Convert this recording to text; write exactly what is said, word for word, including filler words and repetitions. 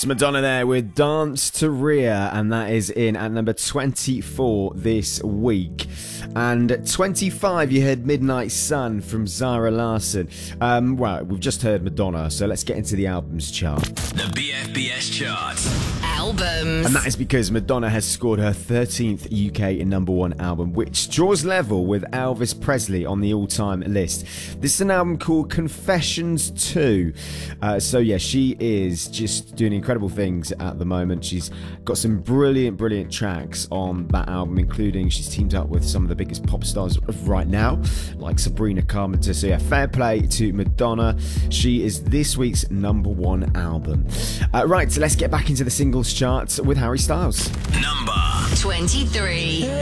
It's Madonna there with Dance to Rhea, and that is in at number twenty-four this week. And at twenty-five, you heard Midnight Sun from Zara Larsson. Um, well, we've just heard Madonna, so let's get into the albums chart. The B F B S chart. Albums. And that is because Madonna has scored her thirteenth U K number one album, which draws level with Elvis Presley on the all-time list. This is an album called Confessions two. Uh, so yeah, she is just doing incredible things at the moment. She's got some brilliant, brilliant tracks on that album, including she's teamed up with some of the biggest pop stars of right now, like Sabrina Carpenter. So yeah, fair play to Madonna. She is this week's number one album. Uh, right, so let's get back into the singles charts with Harry Styles. Number twenty-three.